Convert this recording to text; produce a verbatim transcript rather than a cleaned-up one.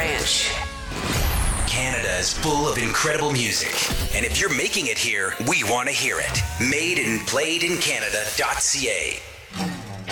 Ranch. Canada is full of incredible music. And if you're making it here, we want to hear it. Made and played in Canada dot c a.